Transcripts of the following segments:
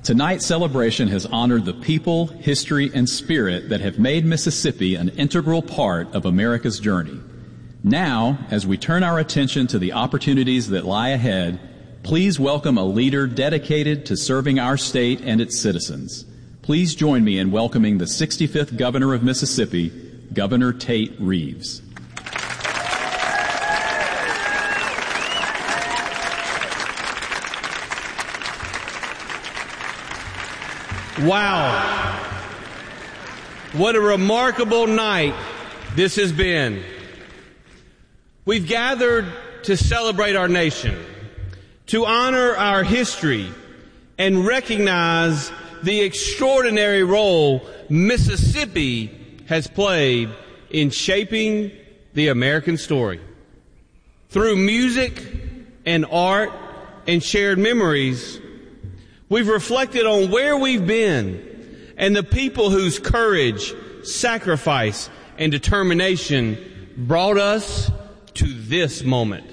Tonight's celebration has honored the people, history, and spirit that have made Mississippi an integral part of America's journey. Now, as we turn our attention to the opportunities that lie ahead, please welcome a leader dedicated to serving our state and its citizens. Please join me in welcoming the 65th Governor of Mississippi, Governor Tate Reeves. Wow. What a remarkable night this has been. We've gathered to celebrate our nation, to honor our history, and recognize the extraordinary role Mississippi has played in shaping the American story. Through music and art and shared memories, we've reflected on where we've been and the people whose courage, sacrifice, and determination brought us to this moment.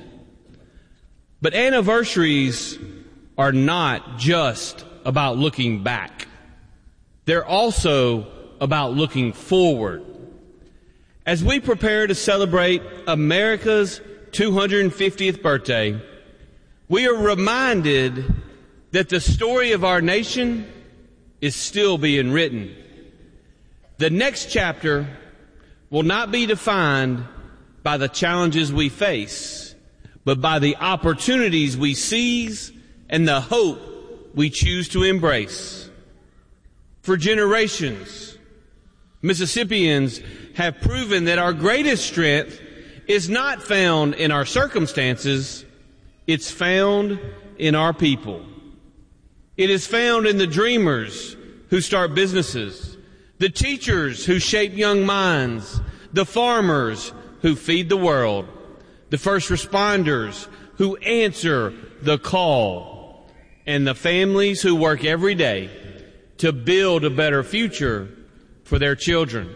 But anniversaries are not just about looking back. They're also about looking forward. As we prepare to celebrate America's 250th birthday, we are reminded that the story of our nation is still being written. The next chapter will not be defined by the challenges we face, but by the opportunities we seize and the hope we choose to embrace. For generations, Mississippians have proven that our greatest strength is not found in our circumstances, it's found in our people. It is found in the dreamers who start businesses, the teachers who shape young minds, the farmers who feed the world, the first responders who answer the call, and the families who work every day to build a better future for their children.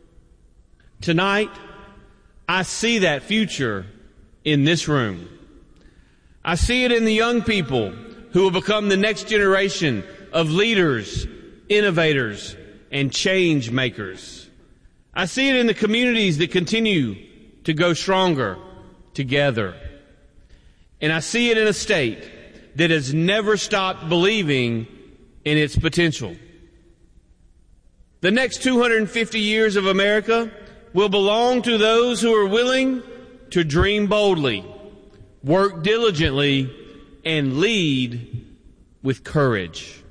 Tonight, I see that future in this room. I see it in the young people who will become the next generation of leaders, innovators, and change makers. I see it in the communities that continue to go stronger together. And I see it in a state that has never stopped believing in its potential. The next 250 years of America will belong to those who are willing to dream boldly, work diligently, and lead with courage.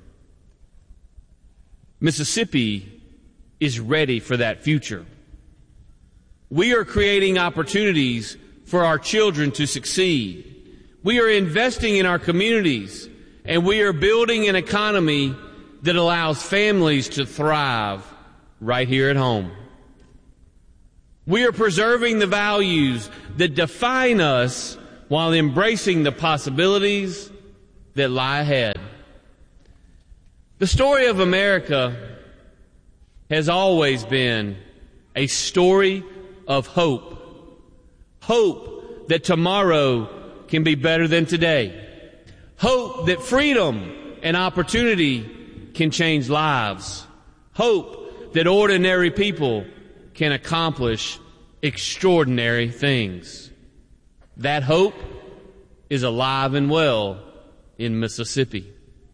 Mississippi is ready for that future. We are creating opportunities for our children to succeed. We are investing in our communities, and we are building an economy that allows families to thrive right here at home. We are preserving the values that define us while embracing the possibilities that lie ahead. The story of America has always been a story of hope. Hope that tomorrow can be better than today. Hope that freedom and opportunity can change lives. Hope that ordinary people can accomplish extraordinary things. That hope is alive and well in Mississippi.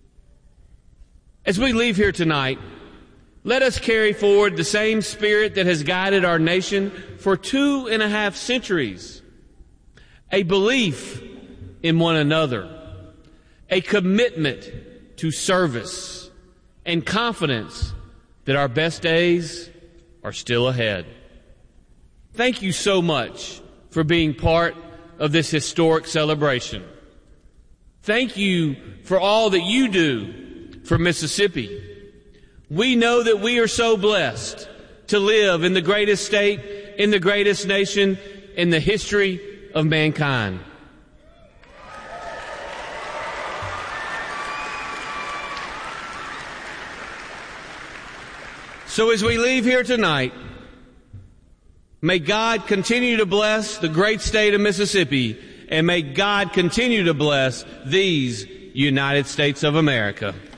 As we leave here tonight, let us carry forward the same spirit that has guided our nation for 2.5 centuries. A belief in one another, a commitment to service, and confidence that our best days are still ahead. Thank you so much for being part of this historic celebration. Thank you for all that you do for Mississippi. We know that we are so blessed to live in the greatest state, in the greatest nation, in the history of mankind. So as we leave here tonight, may God continue to bless the great state of Mississippi, and may God continue to bless these United States of America.